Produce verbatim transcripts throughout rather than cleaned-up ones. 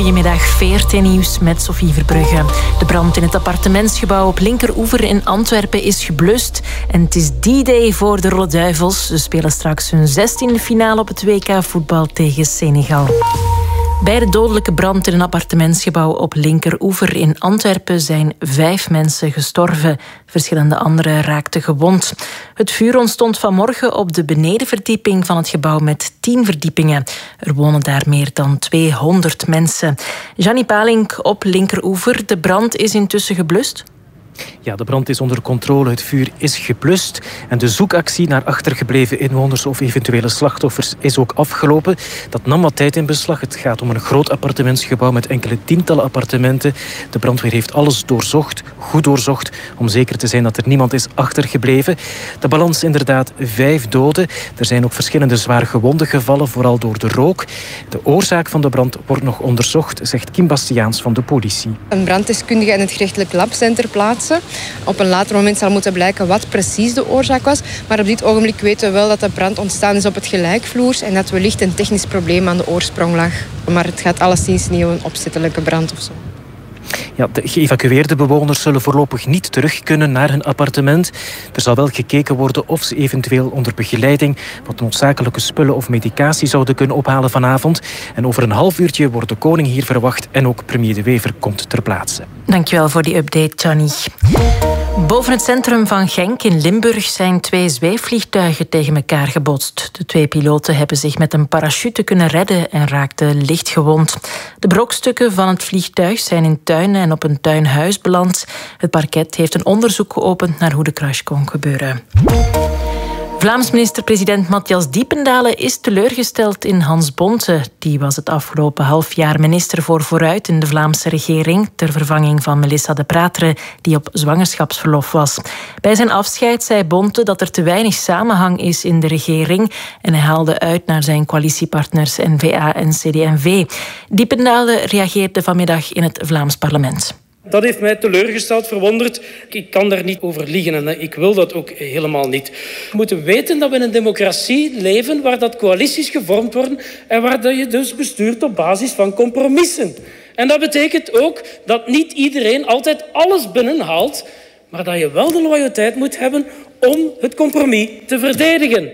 Goedemiddag, V R T Nieuws met Sophie Verbrugge. De brand in het appartementsgebouw op Linkeroever in Antwerpen is geblust. En het is D-Day voor de Rode Duivels. Ze spelen straks hun zestiende finale op het W K voetbal tegen Senegal. Bij de dodelijke brand in een appartementsgebouw op Linkeroever in Antwerpen zijn vijf mensen gestorven. Verschillende anderen raakten gewond. Het vuur ontstond vanmorgen op de benedenverdieping van het gebouw met tien verdiepingen. Er wonen daar meer dan tweehonderd mensen. Gianni Palink op Linkeroever. De brand is intussen geblust. Ja, de brand is onder controle, het vuur is geblust en de zoekactie naar achtergebleven inwoners of eventuele slachtoffers is ook afgelopen. Dat nam wat tijd in beslag. Het gaat om een groot appartementsgebouw met enkele tientallen appartementen. De brandweer heeft alles doorzocht, goed doorzocht, om zeker te zijn dat er niemand is achtergebleven. De balans inderdaad vijf doden. Er zijn ook verschillende zwaar gewonden gevallen, vooral door de rook. De oorzaak van de brand wordt nog onderzocht, zegt Kim Bastiaans van de politie. Een branddeskundige in het gerechtelijk lab zijn ter plaatse. Op een later moment zal moeten blijken wat precies de oorzaak was. Maar op dit ogenblik weten we wel dat de brand ontstaan is op het gelijkvloers en dat wellicht een technisch probleem aan de oorsprong lag. Maar het gaat alleszins niet om een opzettelijke brand of zo. Ja, de geëvacueerde bewoners zullen voorlopig niet terug kunnen naar hun appartement. Er zal wel gekeken worden of ze eventueel onder begeleiding wat noodzakelijke spullen of medicatie zouden kunnen ophalen vanavond. En over een half uurtje wordt de koning hier verwacht en ook premier De Wever komt ter plaatse. Dankjewel voor die update, Gianni. Boven het centrum van Genk in Limburg zijn twee zweefvliegtuigen tegen elkaar gebotst. De twee piloten hebben zich met een parachute kunnen redden en raakten licht gewond. De brokstukken van het vliegtuig zijn in tuinen en op een tuinhuis beland. Het parket heeft een onderzoek geopend naar hoe de crash kon gebeuren. Vlaams minister-president Matthias Diependalen is teleurgesteld in Hans Bonte. Die was het afgelopen half jaar minister voor Vooruit in de Vlaamse regering, ter vervanging van Melissa de Pratere, die op zwangerschapsverlof was. Bij zijn afscheid zei Bonte dat er te weinig samenhang is in de regering en hij haalde uit naar zijn coalitiepartners N V A en C D en V. Diependalen reageerde vanmiddag in het Vlaams parlement. Dat heeft mij teleurgesteld, verwonderd. Ik kan daar niet over liegen en ik wil dat ook helemaal niet. We moeten weten dat we in een democratie leven waar dat coalities gevormd worden en waar je dus bestuurt op basis van compromissen. En dat betekent ook dat niet iedereen altijd alles binnenhaalt, maar dat je wel de loyaliteit moet hebben om het compromis te verdedigen.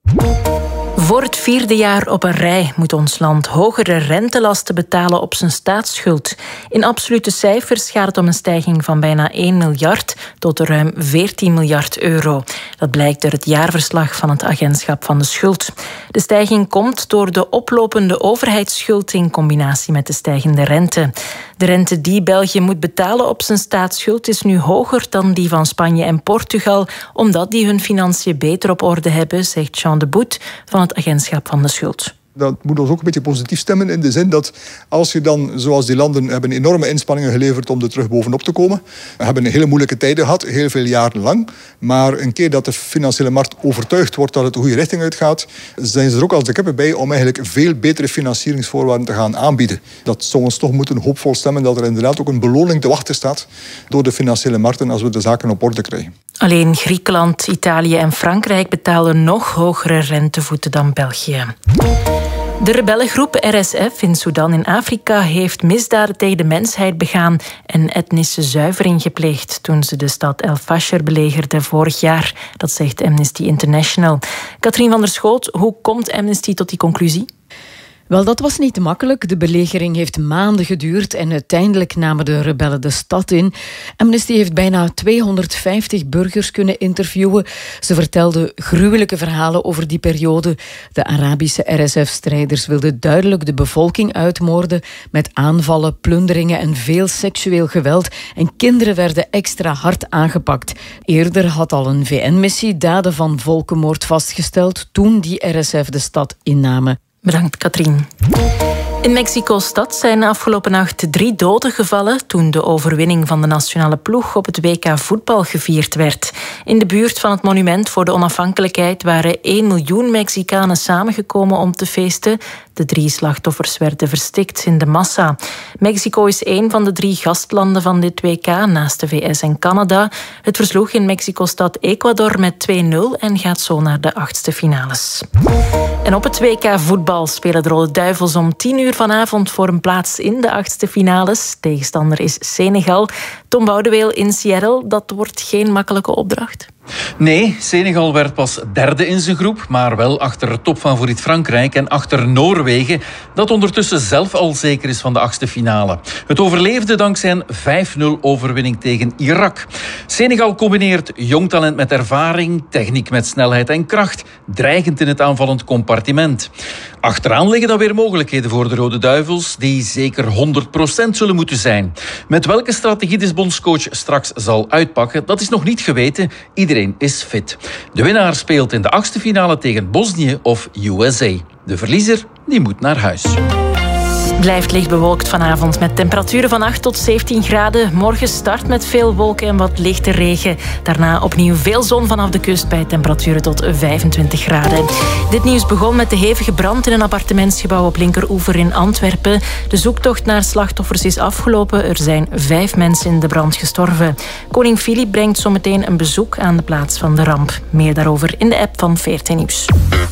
Voor het vierde jaar op een rij moet ons land hogere rentelasten betalen op zijn staatsschuld. In absolute cijfers gaat het om een stijging van bijna één miljard tot ruim veertien miljard euro. Dat blijkt uit het jaarverslag van het agentschap van de schuld. De stijging komt door de oplopende overheidsschuld in combinatie met de stijgende rente. De rente die België moet betalen op zijn staatsschuld is nu hoger dan die van Spanje en Portugal, omdat die hun financiën beter op orde hebben, zegt Jean de Boet van het agentschap van de schuld. Dat moet ons ook een beetje positief stemmen in de zin dat als je dan, zoals die landen hebben enorme inspanningen geleverd om er terug bovenop te komen. We hebben hele moeilijke tijden gehad, heel veel jaren lang. Maar een keer dat de financiële markt overtuigd wordt dat het de goede richting uitgaat, zijn ze er ook als de kippen bij om eigenlijk veel betere financieringsvoorwaarden te gaan aanbieden. Dat zou ons toch moeten hoopvol stemmen dat er inderdaad ook een beloning te wachten staat door de financiële markten als we de zaken op orde krijgen. Alleen Griekenland, Italië en Frankrijk betalen nog hogere rentevoeten dan België. De rebellengroep R S F in Sudan in Afrika heeft misdaden tegen de mensheid begaan en etnische zuivering gepleegd toen ze de stad El Fasher belegerden vorig jaar. Dat zegt Amnesty International. Katrien van der Schoot, hoe komt Amnesty tot die conclusie? Wel, dat was niet makkelijk. De belegering heeft maanden geduurd en uiteindelijk namen de rebellen de stad in. Amnesty heeft bijna tweehonderdvijftig burgers kunnen interviewen. Ze vertelden gruwelijke verhalen over die periode. De Arabische R S F-strijders wilden duidelijk de bevolking uitmoorden met aanvallen, plunderingen en veel seksueel geweld. En kinderen werden extra hard aangepakt. Eerder had al een V N-missie daden van volkenmoord vastgesteld toen die R S F de stad innamen. Bedankt, Katrien. In Mexico-stad zijn afgelopen nacht drie doden gevallen toen de overwinning van de nationale ploeg op het W K voetbal gevierd werd. In de buurt van het monument voor de onafhankelijkheid waren één miljoen Mexicanen samengekomen om te feesten. De drie slachtoffers werden verstikt in de massa. Mexico is één van de drie gastlanden van dit W K, naast de V S en Canada. Het versloeg in Mexico-stad Ecuador met twee nul en gaat zo naar de achtste finales. En op het W K voetbal spelen de Rode Duivels om tien uur vanavond voor een plaats in de achtste finales. Tegenstander is Senegal. Tom Boudeweel in Seattle, dat wordt geen makkelijke opdracht. Nee, Senegal werd pas derde in zijn groep, maar wel achter topfavoriet Frankrijk en achter Noorwegen, dat ondertussen zelf al zeker is van de achtste finale. Het overleefde dankzij een vijf nul overwinning tegen Irak. Senegal combineert jong talent met ervaring, techniek met snelheid en kracht, dreigend in het aanvallend compartiment. Achteraan liggen dan weer mogelijkheden voor de Rode Duivels, die zeker honderd procent zullen moeten zijn. Met welke strategie de bondscoach straks zal uitpakken, dat is nog niet geweten. Iedereen is fit. De winnaar speelt in de achtste finale tegen Bosnië of U S A. De verliezer die moet naar huis. Blijft licht bewolkt vanavond met temperaturen van acht tot zeventien graden. Morgen start met veel wolken en wat lichte regen. Daarna opnieuw veel zon vanaf de kust bij temperaturen tot vijfentwintig graden. Dit nieuws begon met de hevige brand in een appartementsgebouw op Linkeroever in Antwerpen. De zoektocht naar slachtoffers is afgelopen. Er zijn vijf mensen in de brand gestorven. Koning Filip brengt zometeen een bezoek aan de plaats van de ramp. Meer daarover in de app van V R T Nieuws.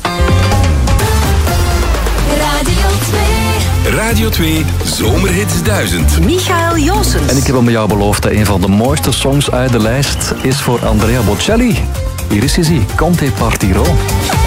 Radio twee. Radio twee Zomerhits duizend. Michael Joosens. En ik heb hem jou beloofd dat een van de mooiste songs uit de lijst is voor Andrea Bocelli. Hier is hij, Conte Partiro.